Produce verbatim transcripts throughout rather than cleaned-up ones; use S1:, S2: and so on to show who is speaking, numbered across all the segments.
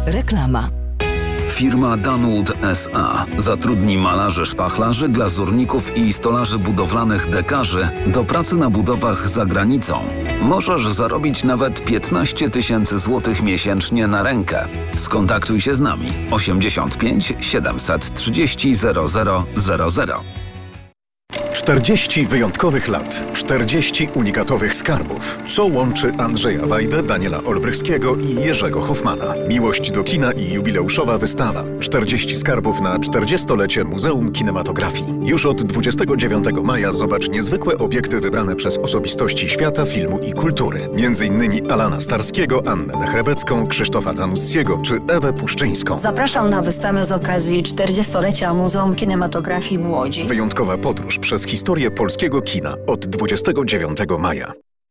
S1: Reklama.
S2: Firma Dunwood S A zatrudni malarzy szpachlarzy, glazurników i stolarzy budowlanych dekarzy do pracy na budowach za granicą. Możesz zarobić nawet piętnaście tysięcy złotych miesięcznie na rękę. Skontaktuj się z nami osiemdziesiąt pięć siedemset trzydzieści zero zero zero zero.
S3: czterdzieści wyjątkowych lat, czterdzieści unikatowych skarbów. Co łączy Andrzeja Wajdę, Daniela Olbrychskiego i Jerzego Hoffmana? Miłość do kina i jubileuszowa wystawa. czterdzieści skarbów na czterdziestolecie Muzeum Kinematografii. Już od dwudziestego dziewiątego maja zobacz niezwykłe obiekty wybrane przez osobistości świata, filmu i kultury. Między innymi Alana Starskiego, Annę Dechrebecką, Krzysztofa Zanussiego czy Ewę Puszczyńską.
S4: Zapraszam na wystawę z okazji czterdziestolecia Muzeum Kinematografii w Łodzi.
S3: Wyjątkowa podróż przez historię polskiego kina od dwudziestego dziewiątego maja.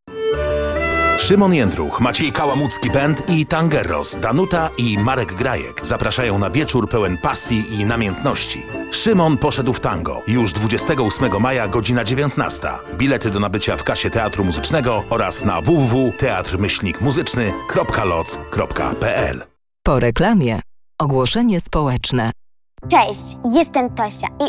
S5: Szymon Jędruch, Maciej Kałamucki Band i Tangerros, Danuta i Marek Grajek zapraszają na wieczór pełen pasji i namiętności. Szymon poszedł w tango. Już dwudziestego ósmego maja, godzina dziewiętnasta. Bilety do nabycia w kasie Teatru Muzycznego oraz na w w w kropka teatr myślnik muzyczny kropka loc kropka p l.
S1: Po reklamie ogłoszenie społeczne.
S6: Cześć, jestem Tosia i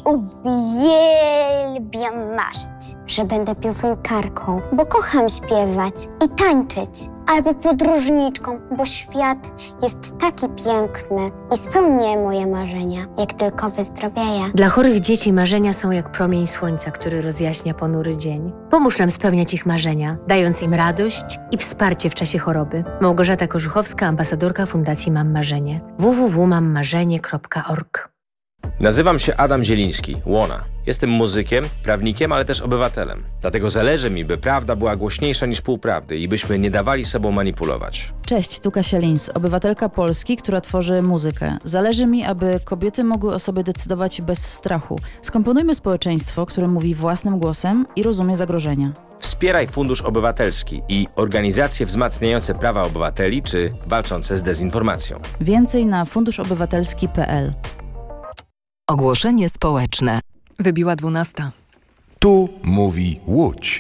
S6: uwielbiam marzyć, że będę piosenkarką, bo kocham śpiewać i tańczyć, albo podróżniczką, bo świat jest taki piękny i spełnię moje marzenia, jak tylko wyzdrowieję.
S7: Dla chorych dzieci marzenia są jak promień słońca, który rozjaśnia ponury dzień. Pomóż nam spełniać ich marzenia, dając im radość i wsparcie w czasie choroby. Małgorzata Korzuchowska, ambasadorka Fundacji Mam Marzenie. w w w kropka mam marzenie kropka org.
S8: Nazywam się Adam Zieliński, Łona. Jestem muzykiem, prawnikiem, ale też obywatelem. Dlatego zależy mi, by prawda była głośniejsza niż półprawdy i byśmy nie dawali sobą manipulować.
S9: Cześć, tu Kasia Lins, obywatelka Polski, która tworzy muzykę. Zależy mi, aby kobiety mogły o sobie decydować bez strachu. Skomponujmy społeczeństwo, które mówi własnym głosem i rozumie zagrożenia.
S8: Wspieraj Fundusz Obywatelski i organizacje wzmacniające prawa obywateli czy walczące z dezinformacją.
S9: Więcej na fundusz obywatelski kropka p l.
S1: Ogłoszenie społeczne.
S10: Wybiła dwunasta.
S11: Tu mówi Łódź.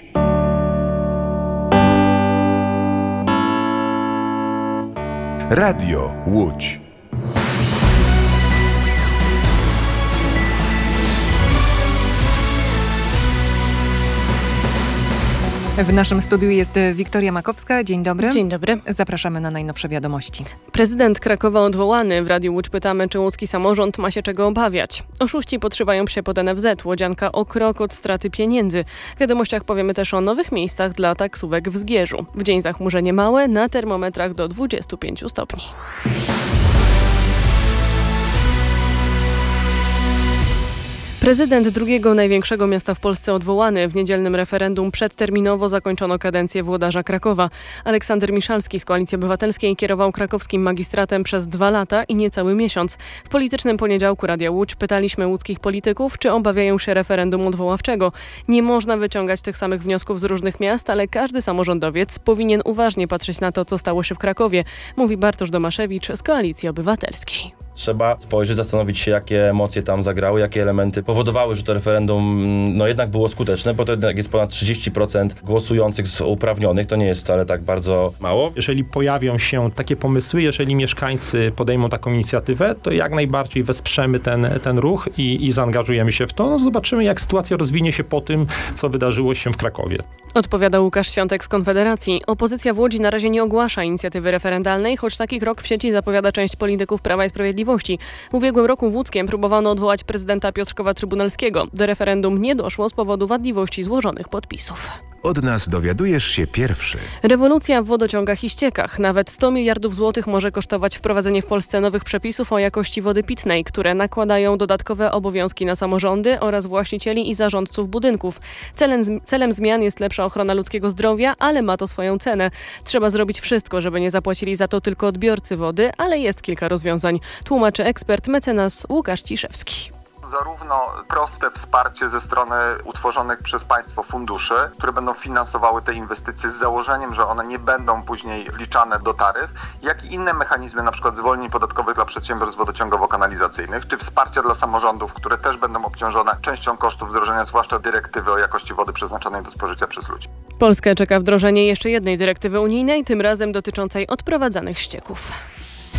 S11: Radio Łódź.
S10: W naszym studiu jest Wiktoria Makowska. Dzień dobry.
S12: Dzień dobry.
S10: Zapraszamy na najnowsze wiadomości.
S12: Prezydent Krakowa odwołany. W Radiu Łódź pytamy, czy łódzki samorząd ma się czego obawiać. Oszuści podszywają się pod N F Z. Łodzianka o krok od straty pieniędzy. W wiadomościach powiemy też o nowych miejscach dla taksówek w Zgierzu. W dzień zachmurzenie małe, na termometrach do dwudziestu pięciu stopni. Prezydent drugiego największego miasta w Polsce odwołany. W niedzielnym referendum przedterminowo zakończono kadencję włodarza Krakowa. Aleksander Miszalski z Koalicji Obywatelskiej kierował krakowskim magistratem przez dwa lata i niecały miesiąc. W politycznym poniedziałku Radia Łódź pytaliśmy łódzkich polityków, czy obawiają się referendum odwoławczego. Nie można wyciągać tych samych wniosków z różnych miast, ale każdy samorządowiec powinien uważnie patrzeć na to, co stało się w Krakowie, mówi Bartosz Domaszewicz z Koalicji Obywatelskiej.
S13: Trzeba spojrzeć, zastanowić się, jakie emocje tam zagrały, jakie elementy powodowały, że to referendum no jednak było skuteczne, bo to jednak jest ponad trzydzieści procent głosujących uprawnionych, to nie jest wcale tak bardzo mało.
S14: Jeżeli pojawią się takie pomysły, jeżeli mieszkańcy podejmą taką inicjatywę, to jak najbardziej wesprzemy ten, ten ruch i, i zaangażujemy się w to. No zobaczymy, jak sytuacja rozwinie się po tym, co wydarzyło się w Krakowie.
S12: Odpowiada Łukasz Świątek z Konfederacji. Opozycja w Łodzi na razie nie ogłasza inicjatywy referendalnej, choć taki krok w sieci zapowiada część polityków Prawa i Sprawiedliwości. W ubiegłym roku w Łódzkiem próbowano odwołać prezydenta Piotrkowa Trybunalskiego. Do referendum nie doszło z powodu wadliwości złożonych podpisów.
S11: Od nas dowiadujesz się pierwszy.
S12: Rewolucja w wodociągach i ściekach. Nawet sto miliardów złotych może kosztować wprowadzenie w Polsce nowych przepisów o jakości wody pitnej, które nakładają dodatkowe obowiązki na samorządy oraz właścicieli i zarządców budynków. Celem, celem zmian jest lepsza ochrona ludzkiego zdrowia, ale ma to swoją cenę. Trzeba zrobić wszystko, żeby nie zapłacili za to tylko odbiorcy wody, ale jest kilka rozwiązań. Tłumaczy ekspert mecenas Łukasz Ciszewski.
S15: Zarówno proste wsparcie ze strony utworzonych przez państwo funduszy, które będą finansowały te inwestycje z założeniem, że one nie będą później wliczane do taryf, jak i inne mechanizmy, na przykład zwolnień podatkowych dla przedsiębiorstw wodociągowo-kanalizacyjnych, czy wsparcia dla samorządów, które też będą obciążone częścią kosztów wdrożenia, zwłaszcza dyrektywy o jakości wody przeznaczonej do spożycia przez ludzi.
S12: Polskę czeka wdrożenie jeszcze jednej dyrektywy unijnej, tym razem dotyczącej odprowadzanych ścieków.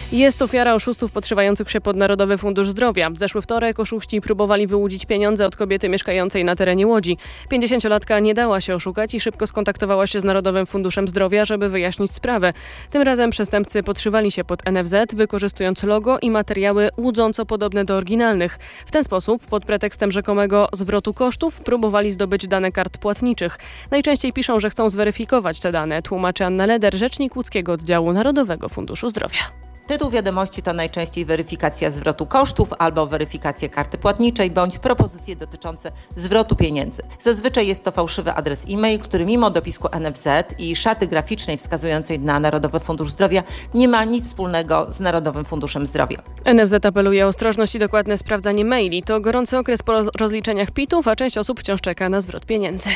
S12: Jest ofiara oszustów podszywających się pod Narodowy Fundusz Zdrowia. W zeszły wtorek oszuści próbowali wyłudzić pieniądze od kobiety mieszkającej na terenie Łodzi. pięćdziesięciolatka nie dała się oszukać i szybko skontaktowała się z Narodowym Funduszem Zdrowia, żeby wyjaśnić sprawę. Tym razem przestępcy podszywali się pod N F Z, wykorzystując logo i materiały łudząco podobne do oryginalnych. W ten sposób, pod pretekstem rzekomego zwrotu kosztów, próbowali zdobyć dane kart płatniczych. Najczęściej piszą, że chcą zweryfikować te dane, tłumaczy Anna Leder, rzecznik łódzkiego oddziału Narodowego Funduszu Zdrowia.
S16: Tytuł wiadomości to najczęściej weryfikacja zwrotu kosztów albo weryfikacja karty płatniczej bądź propozycje dotyczące zwrotu pieniędzy. Zazwyczaj jest to fałszywy adres e-mail, który mimo dopisku N F Z i szaty graficznej wskazującej na Narodowy Fundusz Zdrowia nie ma nic wspólnego z Narodowym Funduszem Zdrowia.
S12: N F Z apeluje o ostrożność i dokładne sprawdzanie maili. To gorący okres po rozliczeniach pitów, a część osób wciąż czeka na zwrot pieniędzy.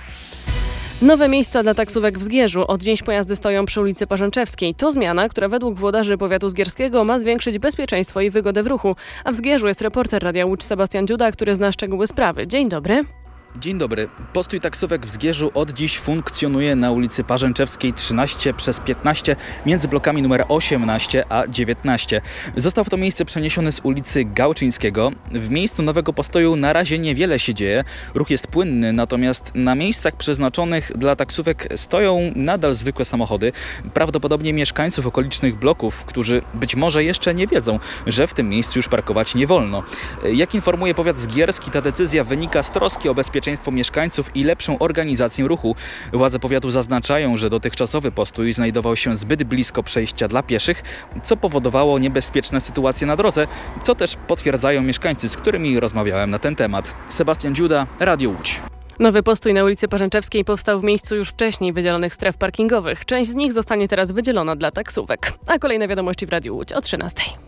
S12: Nowe miejsca dla taksówek w Zgierzu. Od dziś pojazdy stoją przy ulicy Parzęczewskiej. To zmiana, która według włodarzy powiatu zgierskiego ma zwiększyć bezpieczeństwo i wygodę w ruchu. A w Zgierzu jest reporter Radia Łódź Sebastian Dziuda, który zna szczegóły sprawy. Dzień dobry.
S17: Dzień dobry. Postój taksówek w Zgierzu od dziś funkcjonuje na ulicy Parzęczewskiej trzynaście przez piętnaście między blokami numer osiemnaście a dziewiętnaście. Został w to miejsce przeniesiony z ulicy Gałczyńskiego. W miejscu nowego postoju na razie niewiele się dzieje. Ruch jest płynny, natomiast na miejscach przeznaczonych dla taksówek stoją nadal zwykłe samochody. Prawdopodobnie mieszkańców okolicznych bloków, którzy być może jeszcze nie wiedzą, że w tym miejscu już parkować nie wolno. Jak informuje powiat zgierski, ta decyzja wynika z troski o bezpieczeństwo mieszkańców i lepszą organizację ruchu. Władze powiatu zaznaczają, że dotychczasowy postój znajdował się zbyt blisko przejścia dla pieszych, co powodowało niebezpieczne sytuacje na drodze, co też potwierdzają mieszkańcy, z którymi rozmawiałem na ten temat. Sebastian Dziuda, Radio Łódź.
S12: Nowy postój na ulicy Parzęczewskiej powstał w miejscu już wcześniej wydzielonych stref parkingowych. Część z nich zostanie teraz wydzielona dla taksówek. A kolejne wiadomości w Radiu Łódź o trzynastej.